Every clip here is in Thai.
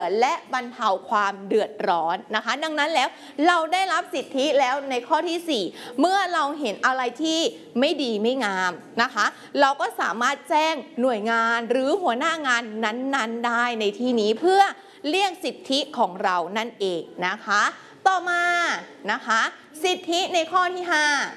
และบรรเทาความเดือดร้อนนะคะดังนั้นแล้วเราได้รับสิทธิแล้วในข้อที่4เมื่อเราเห็นอะไรที่ไม่ดีไม่งามนะคะเราก็สามารถแจ้งหน่วยงานหรือหัวหน้างานนั้นๆได้ในที่นี้เพื่อเลี่ยงสิทธิของเรานั่นเองนะคะต่อมานะคะสิทธิในข้อที่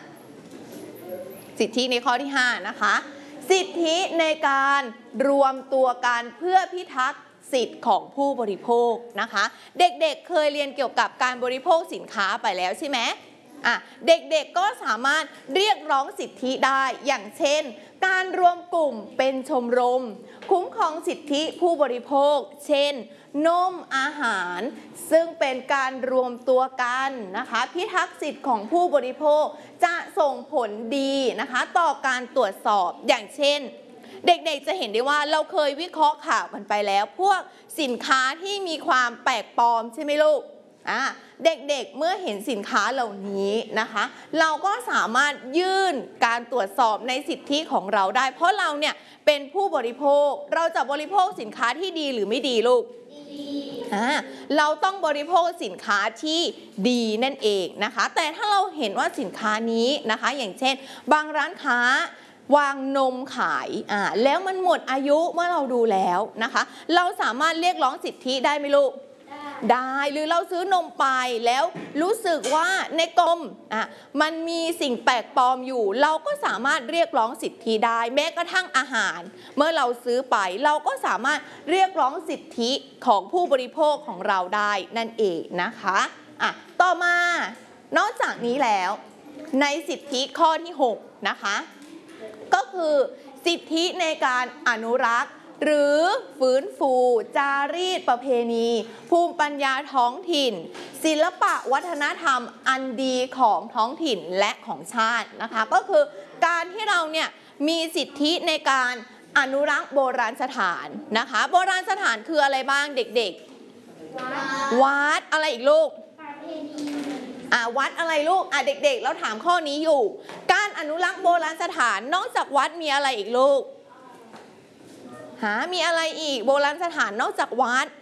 5สิทธิในข้อที่5นะคะสิทธิในการรวมตัวกันเพื่อพิทักษ์สิทธิ์ของผู้บริโภคนะคะเด็กๆเคยเรียนเกี่ยวกับการบริโภคสินค้าไปแล้วใช่ไหมเด็กๆก็สามารถเรียกร้องสิทธิได้อย่างเช่นการรวมกลุ่มเป็นชมรมคุ้มครองสิทธิผู้บริโภคเช่นนมอาหารซึ่งเป็นการรวมตัวกันนะคะพิทักษ์สิทธิ์ของผู้บริโภคจะส่งผลดีนะคะต่อการตรวจสอบอย่างเช่นเด็กๆจะเห็นได้ว่าเราเคยวิเคราะห์ข่าวกันไปแล้วพวกสินค้าที่มีความแปลกปลอมใช่ไหมลูกเด็กๆเมื่อเห็นสินค้าเหล่านี้นะคะเราก็สามารถยื่นการตรวจสอบในสิทธิของเราได้เพราะเราเนี่ยเป็นผู้บริโภคเราจะบริโภคสินค้าที่ดีหรือไม่ดีลูกเราต้องบริโภคสินค้าที่ดีนั่นเองนะคะแต่ถ้าเราเห็นว่าสินค้านี้นะคะอย่างเช่นบางร้านค้าวางนมขายแล้วมันหมดอายุเมื่อเราดูแล้วนะคะเราสามารถเรียกร้องสิทธิได้ไหมลูกได้หรือเราซื้อนมไปแล้วรู้สึกว่าในกล่องมันมีสิ่งแปลกปลอมอยู่เราก็สามารถเรียกร้องสิทธิได้แม้กระทั่งอาหารเมื่อเราซื้อไปเราก็สามารถเรียกร้องสิทธิของผู้บริโภคของเราได้นั่นเองนะคะต่อมานอกจากนี้แล้วในสิทธิข้อที่6นะคะก็คือสิทธิในการอนุรักษ์หรือฟื้นฟูจารีตประเพณีภูมิปัญญาท้องถิ่นศิลปะวัฒนธรรมอันดีของท้องถิ่นและของชาตินะคะก็คือการที่เราเนี่ยมีสิทธิในการอนุรักษ์โบราณสถานนะคะโบราณสถานคืออะไรบ้างเด็กๆวัดอะไรอีกลูกวัดอะไรลูกเด็กๆเราถามข้อนี้อยู่การอนุรักษ์โบราณสถานนอกจากวัดมีอะไรอีกลูกมีอะไรอีกโบราณสถานนอกจากวัด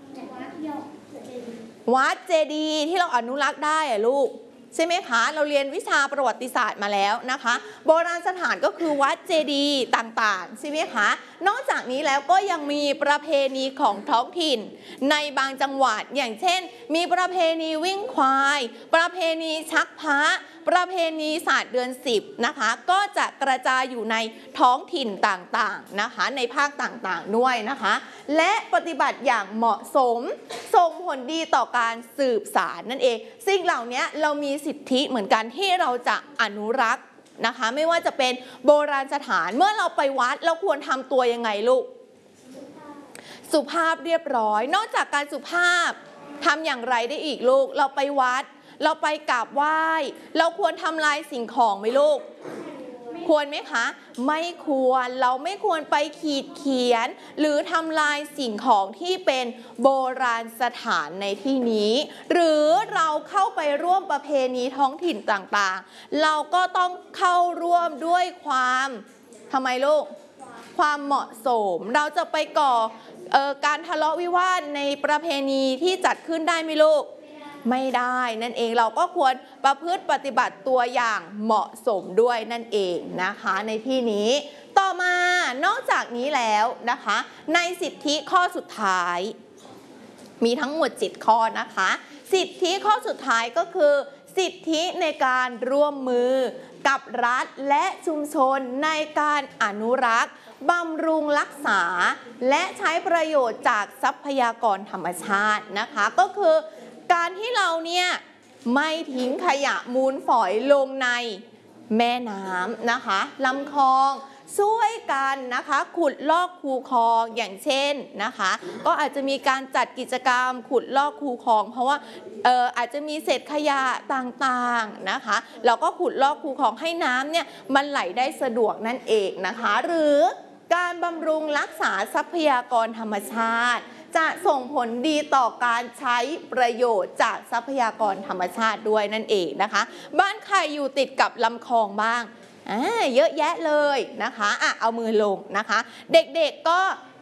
เจดีย์ที่เราอนุรักษ์ได้ลูกใช่ไหมคะเราเรียนวิชาประวัติศาสตร์มาแล้วนะคะโบราณสถานก็คือวัดเจดีย์ต่างๆใช่ไหมคะนอกจากนี้แล้วก็ยังมีประเพณีของท้องถิ่นในบางจังหวัดอย่างเช่นมีประเพณีวิ่งควายประเพณีชักพระประเพณีศาสตร์เดือน10นะคะก็จะกระจายอยู่ในท้องถิ่นต่างๆนะคะในภาคต่างๆด้วยนะคะและปฏิบัติอย่างเหมาะสมส่งผลดีต่อการสืบสานนั่นเองสิ่งเหล่านี้เรามีสิทธิเหมือนกันที่เราจะอนุรักษ์นะคะไม่ว่าจะเป็นโบราณสถานเมื่อเราไปวัดเราควรทำตัวยังไงลูกสุภาพเรียบร้อยนอกจากการสุภาพทำอย่างไรได้อีกลูกเราไปวัดเราไปกราบไหว้เราควรทำลายสิ่งของไหมลูกควรไหมคะไม่ควรเราไม่ควรไปขีดเขียนหรือทำลายสิ่งของที่เป็นโบราณสถานในที่นี้หรือเราเข้าไปร่วมประเพณีท้องถิ่นต่างๆเราก็ต้องเข้าร่วมด้วยความทำไมลูกความเหมาะสมเราจะไปก่อการทะเลาะวิวาทในประเพณีที่จัดขึ้นได้ไหมลูกไม่ได้นั่นเองเราก็ควรประพฤติปฏิบัติตัวอย่างเหมาะสมด้วยนั่นเองนะคะในที่นี้ต่อมานอกจากนี้แล้วนะคะในสิทธิข้อสุดท้ายมีทั้งหมด7ข้อนะคะสิทธิข้อสุดท้ายก็คือสิทธิในการร่วมมือกับรัฐและชุมชนในการอนุรักษ์บำรุงรักษาและใช้ประโยชน์จากทรัพยากรธรรมชาตินะคะก็คือการที่เราเนี่ยไม่ทิ้งขยะมูลฝอยลงในแม่น้ำนะคะลำคลองช่วยกันนะคะขุดลอกคูคลองอย่างเช่นนะคะก็อาจจะมีการจัดกิจกรรมขุดลอกคูคลองเพราะว่าอาจจะมีเศษขยะต่างๆนะคะเราก็ขุดลอกคูคลองให้น้ำเนี่ยมันไหลได้สะดวกนั่นเองนะคะหรือการบำรุงรักษาทรัพยากรธรรมชาติจะส่งผลดีต่อการใช้ประโยชน์จากทรัพยากรธรรมชาติด้วยนั่นเองนะคะบ้านใครอยู่ติดกับลำคลองบ้างเยอะแยะเลยนะคะเอามือลงนะคะเด็กๆก็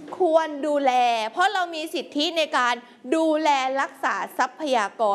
ควรดูแลเพราะเรามีสิทธิในการดูแลรักษาทรัพยากร